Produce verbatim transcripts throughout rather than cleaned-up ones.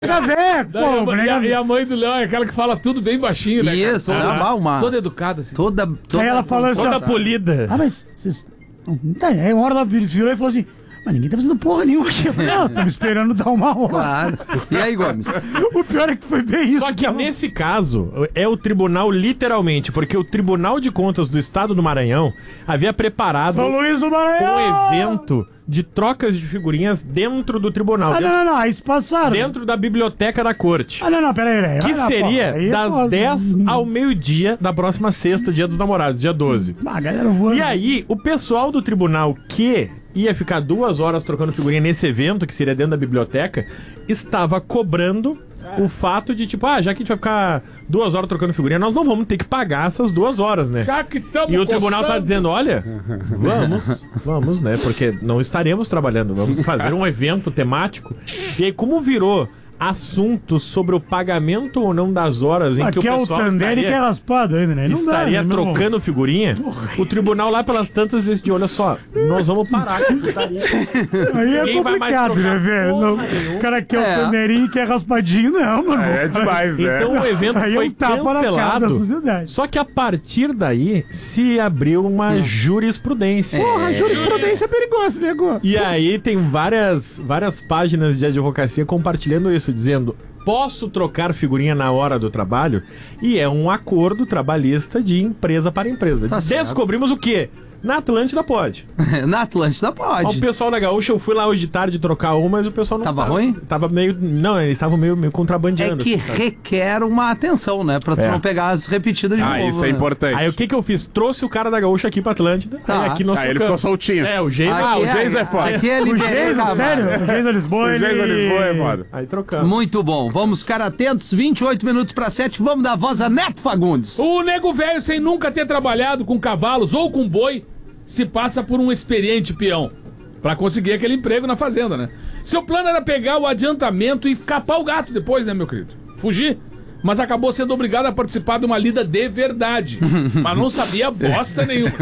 Ver, Não, pô, e, a, e a mãe do Léo é aquela que fala tudo bem baixinho, né? Isso, toda, é uma... toda educada, assim. Toda, toda, aí ela falou assim, toda ó, polida. Ah, mas vocês... Não tá, aí uma hora ela virou e falou assim, mas ninguém tá fazendo porra nenhuma aqui. Eu falei, não, estamos esperando dar uma hora. Claro. E aí, Gomes? O pior é que foi bem isso. Só que ela- nesse caso, é o tribunal literalmente, porque o Tribunal de Contas do Estado do Maranhão havia preparado São Luís do Maranhão! um evento de trocas de figurinhas dentro do tribunal, Ah, dentro, não, não, não, aí se passaram. dentro da biblioteca da corte. Ah, não, não, peraí, peraí. Que Vai lá, seria porra, aí é das foda. dez ao meio-dia da próxima sexta, dia dos namorados, dia doze. Ah, galera voando. E aí, o pessoal do tribunal que ia ficar duas horas trocando figurinha nesse evento, que seria dentro da biblioteca, estava cobrando o fato de, tipo, ah, já que a gente vai ficar duas horas trocando figurinha, nós não vamos ter que pagar essas duas horas, né? Já que tamo E o tribunal tá coçando. dizendo, olha, vamos, vamos, né? Porque não estaremos trabalhando, vamos fazer um evento temático. E aí, como virou assunto sobre o pagamento ou não das horas em que Aqui o é o pessoal Tandere que é estaria, raspado ainda, né? Não dá, estaria né, meu irmão? trocando figurinha, o tribunal lá pelas tantas vezes de olha só, nós vamos parar com a putaria. Aí é Ninguém vai mais complicado, trocar né, velho? porra Não, nenhuma. O cara quer É. o Tanderinho que é raspadinho, não, mano. É demais, né? Então o evento Aí é foi um tapa na cara da cancelado. sociedade. Só que a partir daí se abriu uma jurisprudência. Porra, a jurisprudência é perigosa, nego. E aí tem várias, várias páginas de advocacia compartilhando isso, dizendo: posso trocar figurinha na hora do trabalho? E é um acordo trabalhista de empresa para empresa. Tá certo. Descobrimos o quê? Na Atlântida pode. Na Atlântida Ó, pode. o pessoal da Gaúcha, eu fui lá hoje de tarde trocar uma, mas o pessoal não Tava ruim? Tava meio... Não, eles estavam meio, meio É contrabandeando. que assim, sabe? requer uma atenção, né? Pra tu É. não pegar as repetidas de Ah, novo. isso é né? importante. Aí o que que eu fiz? Trouxe o cara da Gaúcha aqui pra Atlântida. Tá. Aí aqui nós Aí ele ficou trocamos. soltinho. É, o Geiso. Ah, o Aqui Geiso é foda. Aqui é O liberei Geiso, Camargo. sério? O Geiso Lisboa, O ele... Geiso Lisboa é foda. Aí trocamos. Muito bom. Vamos ficar atentos. vinte e oito minutos para sete. Vamos dar voz a Neto Fagundes. O nego velho, sem nunca ter trabalhado com cavalos ou com boi, se passa por um experiente peão pra conseguir aquele emprego na fazenda, né? Seu plano era pegar o adiantamento e capar o gato depois, né, meu querido? Fugir. Mas acabou sendo obrigado a participar de uma lida de verdade. Mas não sabia bosta nenhuma.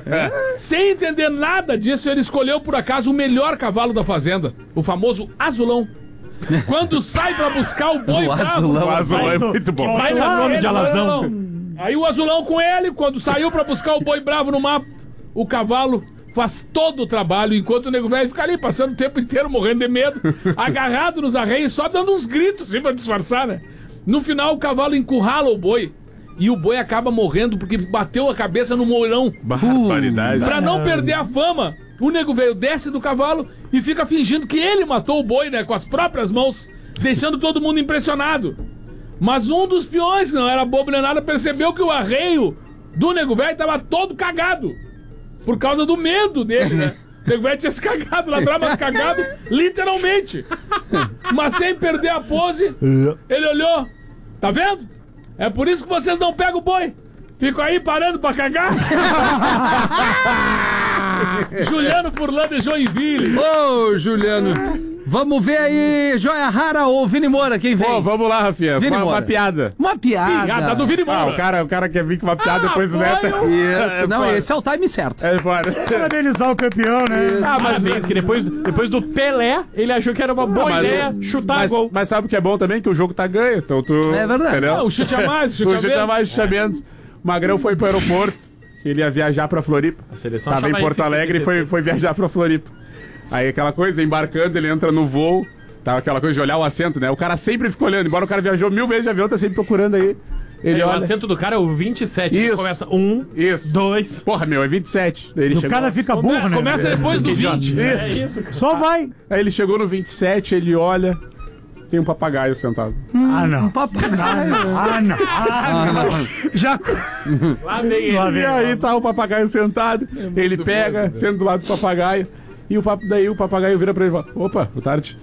Sem entender nada disso, ele escolheu por acaso o melhor cavalo da fazenda, o famoso azulão. Quando sai pra buscar o boi O bravo, azulão. O azulão é Vai, muito bom. Vai dar nome de alazão. Aí o azulão com ele, quando saiu pra buscar o boi bravo no mapa, o cavalo faz todo o trabalho, enquanto o nego velho fica ali, passando o tempo inteiro morrendo de medo, agarrado nos arreios, só dando uns gritos, assim, pra disfarçar, né? No final, o cavalo encurrala o boi, e o boi acaba morrendo porque bateu a cabeça no mourão. Barbaridade. Pra não perder a fama, o nego velho desce do cavalo e fica fingindo que ele matou o boi, né, com as próprias mãos, deixando todo mundo impressionado. Mas um dos peões, que não era bobo nem nada, percebeu que o arreio do nego velho tava todo cagado. Por causa do medo dele, né? O nego velho tinha se cagado lá atrás, mas cagado literalmente. Mas sem perder a pose, ele olhou. Tá vendo? É por isso que vocês não pegam o boi. Ficam aí parando pra cagar. Juliano Furlan de Joinville. Ô, Juliano. Vamos ver aí, Joia Rara ou Vini Moura, quem vem? Pô, vamos lá, Rafinha. Vini Uma, uma Moura. piada. Uma piada. Piada do Vini Ah, Moura. o cara, o cara quer vir com uma piada Ah, depois do foi Neto. o- Isso. É Não, foda. esse é o time certo. É foda. Parabenizar o campeão, né? Ah, mas Parabéns, que depois, depois do Pelé, ele achou que era uma boa Ah, mas- ideia chutar mas, gol. mas sabe o que é bom também? Que o jogo tá ganho. Então tu. É verdade. Entendeu? Ah, o chute a mais, o Tu chute a chute a menos. mais, chute a menos. O Magrão foi pro aeroporto. Ele ia viajar pra Floripa. A seleção Tava em chama Porto esse Alegre e foi, foi viajar pra Floripa. Aí aquela coisa, embarcando, ele entra no voo. Tava aquela coisa de olhar o assento, né? O cara sempre fica olhando. Embora o cara viajou mil vezes de avião, tá sempre procurando aí. Ele É, o olha. assento do cara é o vinte e sete. Isso. Começa um, Isso. dois. Porra, meu, é vinte e sete. Daí ele O chegou... cara fica burro, né? Começa depois do vinte. Isso. isso, cara. Só vai. Aí ele chegou no vinte e sete, ele olha. Tem um papagaio sentado. Ah, não. Um papagaio. Ah, não. Ah, não. Já... Lá vem ele. Lá E vem. aí tá o papagaio sentado. ele pega, senta do lado do papagaio. E o papo, daí o papagaio vira pra ele e fala: opa, boa tarde.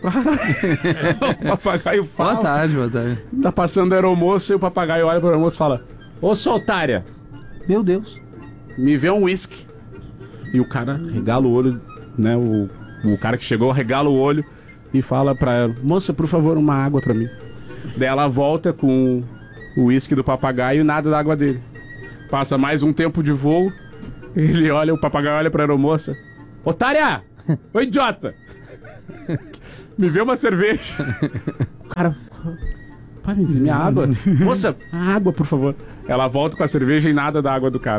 o papagaio fala. Boa tarde, boa tarde. Tá passando a aeromoça e o papagaio olha pro aeromoço e fala: ô, sua otária, Meu Deus. me vê um uísque. E o cara regala o olho, né? O, o cara que chegou regala o olho e fala pra ela: moça, por favor, uma água pra mim. Daí ela volta com o uísque do papagaio e nada da água dele. Passa mais um tempo de voo. Ele olha, o papagaio olha pra aeromoça: otária! Ô idiota! me vê uma cerveja. O cara, pai, mas e minha água? Moça, a água, por favor. Ela volta com a cerveja e nada da água do cara.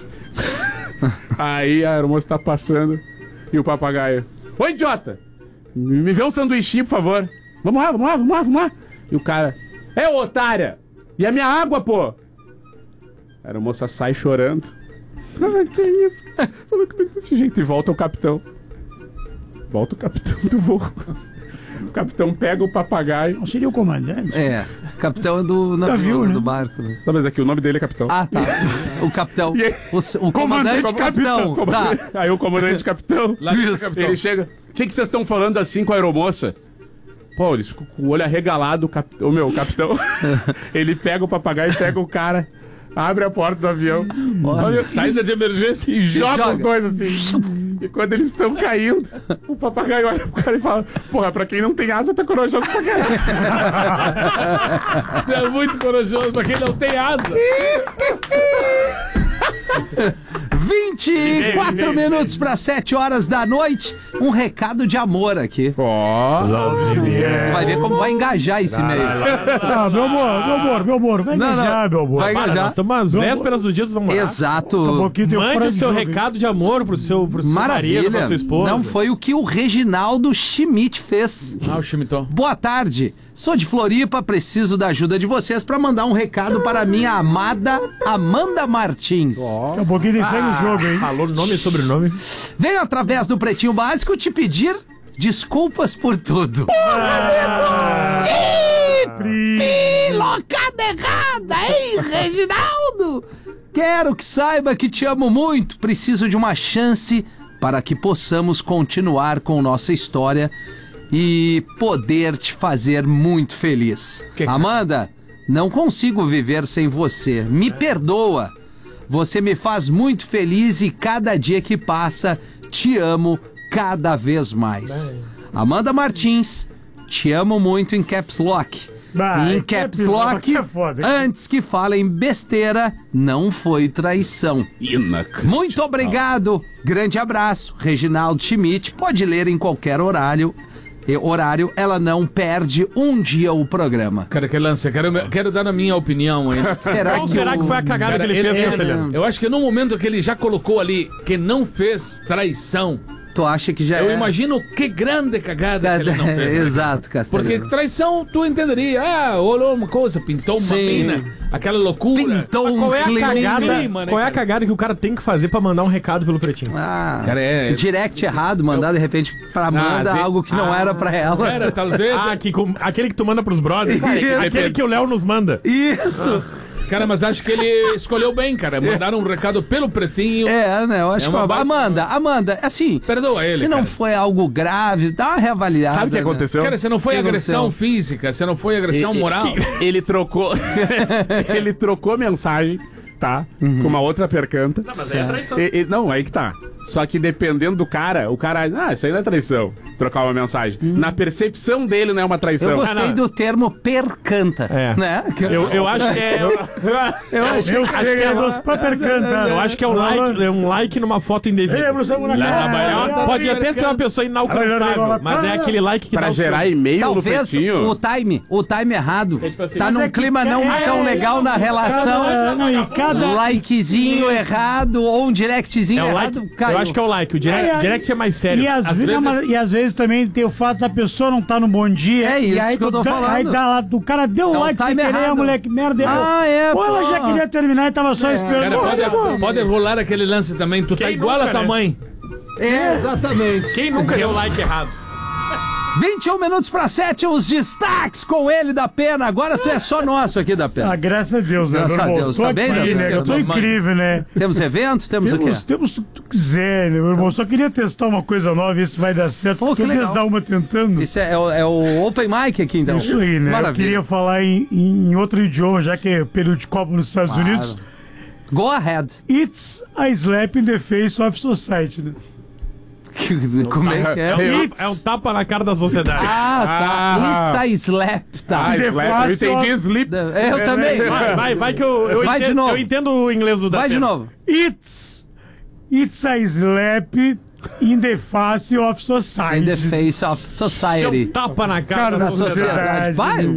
Aí a aeromoça tá passando e o papagaio, oi, idiota, me me vê um sanduichinho, por favor. Vamos lá, vamos lá, vamos lá, vamos lá. E o cara, é, otária, e a minha água, pô? A aeromoça sai chorando. Ah, que isso? Falou comigo desse jeito. E volta o capitão. Volta o capitão do voo. O capitão pega o papagaio. Não seria o comandante? É, capitão do, na, Navio, do, né? do barco. Né? Não, mas aqui o nome dele é capitão. Ah, tá. O capitão. E aí? O, o comandante capitão. Comandante- Tá. Aí o comandante capitão. Lá vem esse Isso. capitão. Ele chega. O que que vocês estão falando assim com a aeromoça? Pô, eles ficam com o olho arregalado. O, cap... o meu, o capitão. Ele pega o papagaio e pega o cara. Abre a porta do avião. Olha, Saída de emergência e joga, joga. os dois assim. E quando eles estão caindo, o papagaio olha pro cara e fala: porra, pra quem não tem asa, tá corajoso pra caralho. É muito corajoso pra quem não tem asa. vinte e quatro minutos para sete horas da noite. Um recado de amor aqui. Ó. Tu vai ver como vai engajar esse e-mail. Ah, meu amor, meu amor, meu amor. Vai Não, não. engajar, meu amor. Vai Para, engajar. nós estamos às vésperas do dia dos namorados. Exato. Um pouquinho tem Mande fora o de seu jogo, hein? recado de amor pro seu, pro seu marido, pra Maravilha. sua esposa. Não foi o que o Reginaldo Schmidt fez. Ah, o Chimitão. Boa tarde. Sou de Floripa, preciso da ajuda de vocês para mandar um recado para minha amada Amanda Martins. Daqui a pouquinho tem segue o jogo, hein? Falou nome e sobrenome. Venho através do Pretinho Básico te pedir desculpas por tudo. Ih, locada errada, hein, Reginaldo? Quero que saiba que te amo muito. Preciso de uma chance para que possamos continuar com nossa história e poder te fazer muito feliz. Que- Amanda, não consigo viver sem você. Me perdoa. Você me faz muito feliz e cada dia que passa te amo cada vez mais. Amanda Martins, te amo muito em Caps Lock. Bah, em em Caps Caps Lock, Lock é foda. antes que falem besteira, não foi traição. Muito obrigado. Grande abraço. Reginaldo Schmidt. Pode ler em qualquer horário. E horário, ela não perde um dia o programa. Cara, que lance. Quero, quero dar a minha opinião ainda. Será Qual que, será o- que foi a cagada Cara, que ele fez, ele- Castelhano? Eu acho que no momento que ele já colocou ali que não fez traição, Tu acha que já eu é... imagino que grande cagada que ele não fez. né? Exato, Castelhano. Porque traição, tu entenderia. Ah, olhou uma coisa, pintou uma Sim. mina, aquela loucura. Pintou um Qual é a clima. cagada, clima, né, qual é a cara? cagada que o cara tem que fazer pra mandar um recado pelo Pretinho? Ah, Cara, é- direct errado, mandar de repente pra Amanda sim. algo que não era pra ela. Era, talvez. Ah, que, com- aquele que tu manda pros brothers. Isso. Aquele que o Léo nos manda. Isso! Cara, mas acho que ele escolheu bem, cara. Mandaram um recado pelo Pretinho. É, né? Eu acho É que... uma ba- Amanda, Amanda, assim... Perdoa ele, Se não cara. foi algo grave, dá uma reavaliada. Sabe o que né? aconteceu? Cara, você não foi Que agressão aconteceu? física, você não foi agressão Ele- moral. Ele trocou. Ele trocou mensagem, tá? Com uma outra percanta. Não, mas aí é traição. E- e- não, aí que tá. Só que dependendo do cara, o cara. Ah, isso aí não é traição. Trocar uma mensagem. Na percepção dele não é uma Eu traição. gostei Ah, não. do termo percanta. É. Né? Eu, eu acho que é. Eu, Eu acho Eu sei, é dos próprios cantar. eu acho que é um like, é um like numa foto indevida. Pode até ser uma pessoa inalcançável, mas é aquele like que Pra dá o gerar seu- e-mail no Talvez pretinho. o time, o time errado. assim, Tá mas num é que- clima não é- tão legal na relação. Cada, não, e cada, Likezinho errado ou um directzinho É o errado. like, caiu. eu acho que é o like. O direct, É, direct é mais sério. E às, Às vezes, vezes- não, mas- e às vezes também tem o fato da pessoa não estar no bom dia. É isso e aí que eu tu tô dá- falando. Aí dá lá, o cara deu É o like sem time querer, errado. a mulher que merda. Ah, é, Ou ela pô. já queria terminar e tava só esperando. Cara, Olha, pode, pô. pode rolar aquele lance também. Tu tá Quem igual nunca, a tua né? mãe. É, exatamente. Quem nunca deu like errado? vinte e um minutos para sete, os destaques com ele da Pena. Agora tu é só nosso aqui da Pena. Ah, graças a Deus, né? Graças meu a irmão? Deus, Tô tá bem, aqui, né, né? Eu tô Luciano? incrível, né? Temos evento? Temos o quê? Temos, temos o que tu quiser, né, meu irmão? Só queria testar uma coisa nova, ver se vai dar certo. Pô, que Talvez legal. dar uma tentando. Isso é, é o- é o Open Mic aqui, então. Isso aí, né? Eu Maravilha. queria falar em, em outro idioma, já que é período de Copa nos Estados Claro. Unidos. Go ahead. It's a slap in the face of society, né? Como é que É é? um, é um tapa na cara da sociedade. Ah, tá. Ah. It's a slap, tá. Ah, De slap, eu fácil, entendi ó. sleep. Eu também. Vai, vai, vai que eu, eu, Vai de entendo, novo. eu entendo o inglês do Vai de Datena. novo. It's, it's a slap In the face of society. In the face of society. Tapa na cara Cara da da Da sociedade. sociedade. Vai,